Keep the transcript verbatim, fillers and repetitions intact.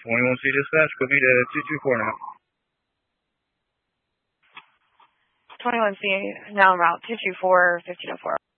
twenty-one C dispatch, copy to two two four now. twenty-one C, now en route, two two four, fifteen oh four.